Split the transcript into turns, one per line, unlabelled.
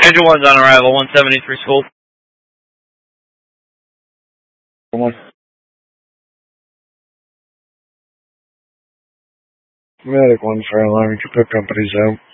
Angel 1's on arrival, 173 school.
One. Medic 1 for alarm, you can put companies out.